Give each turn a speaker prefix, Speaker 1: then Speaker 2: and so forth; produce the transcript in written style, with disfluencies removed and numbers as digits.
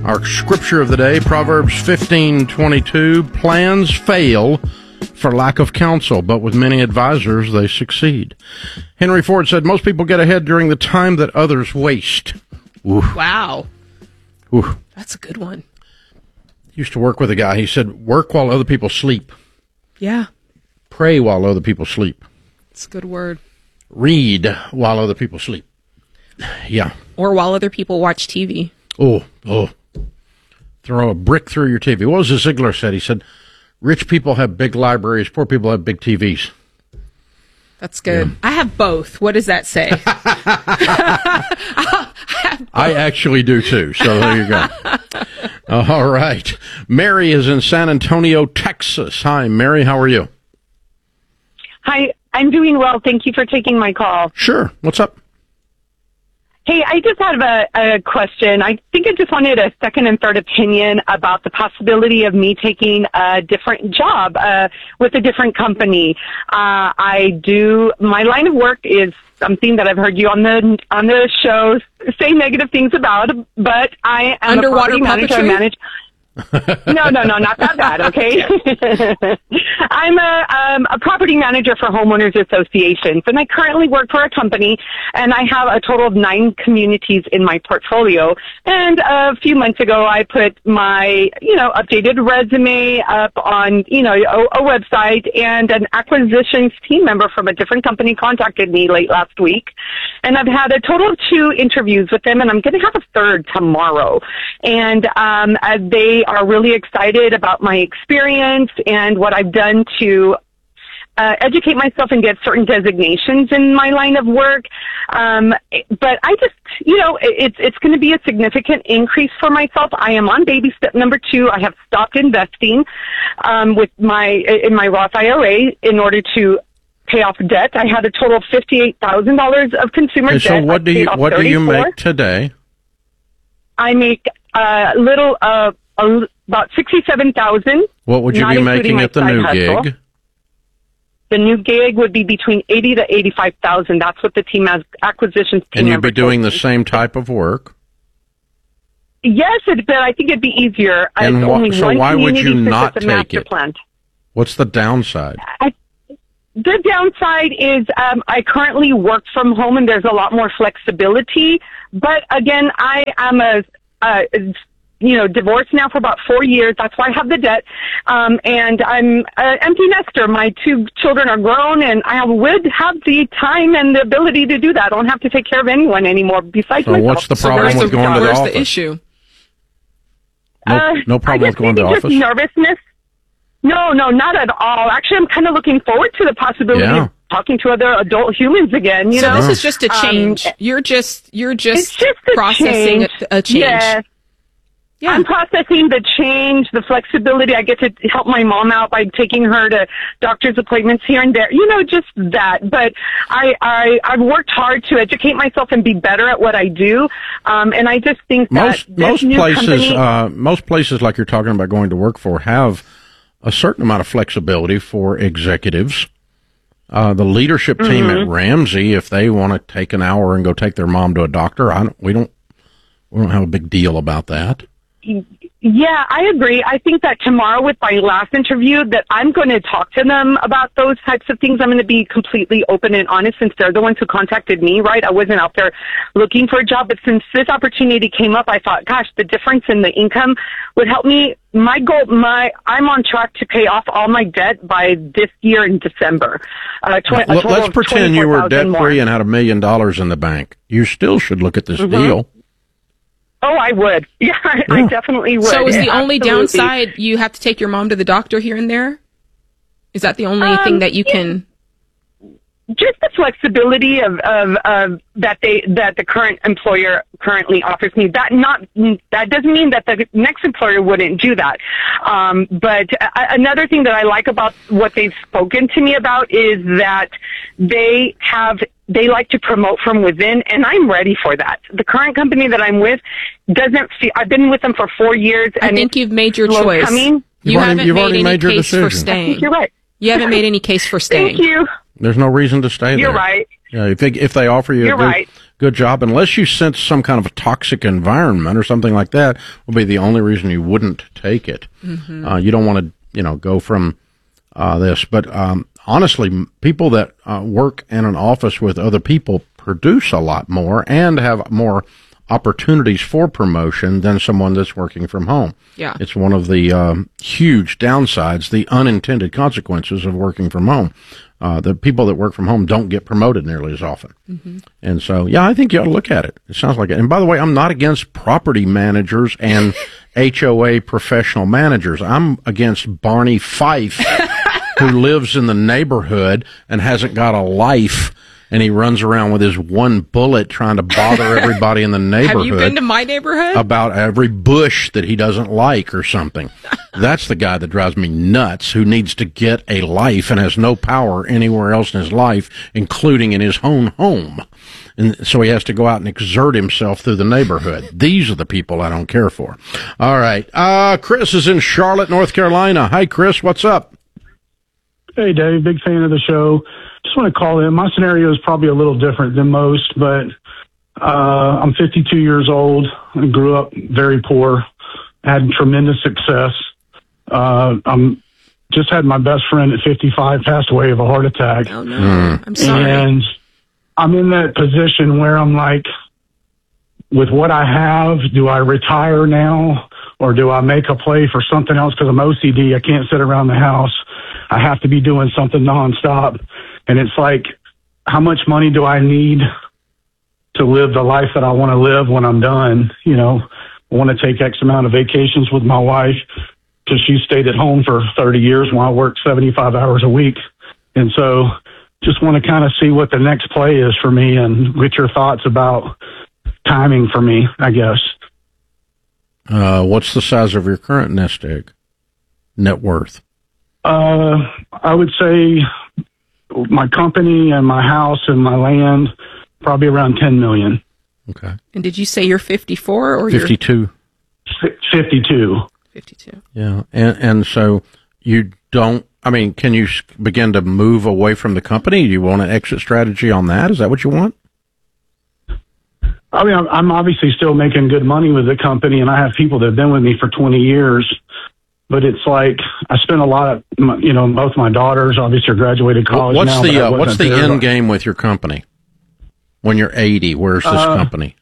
Speaker 1: Our scripture of the day, Proverbs 15:22, plans fail for lack of counsel, but with many advisors they succeed. Henry Ford said, most people get ahead during the time that others waste. Ooh.
Speaker 2: Wow.
Speaker 1: Ooh.
Speaker 2: That's a good one.
Speaker 1: Used to work with a guy. He said, work while other people sleep.
Speaker 2: Yeah.
Speaker 1: Pray while other people sleep.
Speaker 2: It's a good word.
Speaker 1: Read while other people sleep. Yeah.
Speaker 2: Or while other people watch TV.
Speaker 1: Oh. Throw a brick through your TV. What was it Ziegler said? He said, rich people have big libraries, poor people have big TVs.
Speaker 2: That's good. Yeah. I have both. What does that say?
Speaker 1: I actually do too, so there you go. All right. Mary is in San Antonio, Texas. Hi, Mary. How are you?
Speaker 3: Hi, I'm doing well. Thank you for taking my call.
Speaker 1: Sure. What's up?
Speaker 3: Hey, I just have a question. I think I just wanted a second and third opinion about the possibility of me taking a different job with a different company. My line of work is something that I've heard you on the show say negative things about, but I am
Speaker 2: underwater
Speaker 3: a property manager. I manage. No, not that bad, okay? I'm a property manager for homeowners associations, and I currently work for a company, and I have a total of 9 communities in my portfolio. And a few months ago, I put my, updated resume up on, a website, and an acquisitions team member from a different company contacted me late last week. And I've had a total of 2 interviews with them, and I'm going to have a third tomorrow. And they are really excited about my experience and what I've done to educate myself and get certain designations in my line of work. But I just, it's going to be a significant increase for myself. I am on baby step number 2. I have stopped investing in my Roth IRA in order to pay off debt. I had a total of $58,000 of consumer debt.
Speaker 1: So what do you make today?
Speaker 3: I make about $67,000.
Speaker 1: What would you be making at the new gig?
Speaker 3: The new gig would be between $80,000 to $85,000. That's what the team has, acquisitions team.
Speaker 1: And you'd be doing the same type of work?
Speaker 3: Yes, but I think it'd be easier.
Speaker 1: And so why would you not take it?
Speaker 3: Plan.
Speaker 1: What's the downside?
Speaker 3: The downside is I currently work from home, and there's a lot more flexibility. But again, I am divorced now for about 4 years. That's why I have the debt. And I'm an empty nester. My 2 children are grown, and I would have the time and the ability to do that. I don't have to take care of anyone anymore besides myself.
Speaker 1: So what's the problem with going to the office?
Speaker 2: Where's the issue?
Speaker 1: No problem with going to the office?
Speaker 3: Nervousness. No, not at all. Actually, I'm kind of looking forward to the possibility of talking to other adult humans again.
Speaker 2: So this is just a change. You're just processing a change.
Speaker 3: Yeah. Yeah. I'm processing the change, the flexibility. I get to help my mom out by taking her to doctor's appointments here and there. Just that. But I've worked hard to educate myself and be better at what I do. And I just think that
Speaker 1: most places like you're talking about going to work for have a certain amount of flexibility for executives. The leadership team at Ramsey, if they want to take an hour and go take their mom to a doctor, we don't have a big deal about that.
Speaker 3: Yeah, I agree. I think that tomorrow with my last interview that I'm going to talk to them about those types of things. I'm going to be completely open and honest since they're the ones who contacted me, right? I wasn't out there looking for a job, but since this opportunity came up, I thought, gosh, the difference in the income would help me. My goal, I'm on track to pay off all my debt by this year in December.
Speaker 1: Let's pretend you were debt-free and had $1 million in the bank. You still should look at this deal.
Speaker 3: Oh, I would. Yeah, I definitely would.
Speaker 2: So is the only downside you have to take your mom to the doctor here and there? Is that the only thing that you can...
Speaker 3: Just the flexibility of that the current employer currently offers me. That doesn't mean that the next employer wouldn't do that. But another thing that I like about what they've spoken to me about is that they like to promote from within, and I'm ready for that. The current company that I'm with doesn't feel. I've been with them for 4 years, and
Speaker 2: I think you've made your choice. You haven't made any case for staying.
Speaker 3: I think you're right.
Speaker 2: You haven't made any case for staying.
Speaker 3: Thank you.
Speaker 1: There's no reason to stay there.
Speaker 3: You're right.
Speaker 1: Yeah, if they offer you good job, unless you sense some kind of a toxic environment or something like that, will be the only reason you wouldn't take it. You don't want to, go from this. But honestly, people that work in an office with other people produce a lot more and have more opportunities for promotion than someone that's working from home.
Speaker 2: Yeah.
Speaker 1: It's one of the huge downsides, the unintended consequences of working from home. The people that work from home don't get promoted nearly as often. And so, I think you ought to look at it. It sounds like it. And by the way, I'm not against property managers and HOA professional managers. I'm against Barney Fife, who lives in the neighborhood and hasn't got a life, and he runs around with his one bullet trying to bother everybody in the neighborhood.
Speaker 2: Have you been to my neighborhood?
Speaker 1: About every bush that he doesn't like or something. That's the guy that drives me nuts, who needs to get a life and has no power anywhere else in his life, including in his own home. And so he has to go out and exert himself through the neighborhood. These are the people I don't care for. All right. Chris is in Charlotte, North Carolina. Hi, Chris. What's up?
Speaker 4: Hey, Dave. Big fan of the show. Just want to call in. My scenario is probably a little different than most, but I'm 52 years old. I grew up very poor, had tremendous success. I'm just had my best friend at 55 passed away of a heart attack.
Speaker 2: Oh, no. I'm sorry.
Speaker 4: And I'm in that position where I'm like, with what I have, do I retire now or do I make a play for something else? Because I'm OCD. I can't sit around the house. I have to be doing something nonstop. And it's like, how much money do I need to live the life that I want to live when I'm done? I want to take X amount of vacations with my wife because she stayed at home for 30 years when I worked 75 hours a week. And so just want to kind of see what the next play is for me and get your thoughts about timing for me, I guess.
Speaker 1: What's the size of your current nest egg? Net worth?
Speaker 4: I would say my company and my house and my land, probably around $10 million.
Speaker 1: Okay.
Speaker 2: And did you say you're 54 or
Speaker 1: 52?
Speaker 4: 52.
Speaker 2: 52.
Speaker 1: Yeah. And so you don't, can you begin to move away from the company? Do you want an exit strategy on that? Is that what you want?
Speaker 4: I'm obviously still making good money with the company, and I have people that have been with me for 20 years. But it's like I spent a lot of, both my daughters obviously are graduated college.
Speaker 1: What's the end game with your company? When you're 80, where's this company?